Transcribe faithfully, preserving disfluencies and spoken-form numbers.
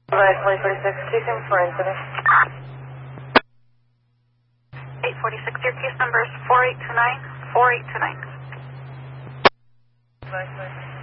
Flight forty-six, case in for incident. eight forty-six, your case number is four eight two nine, four eight two nine. Flight forty-six.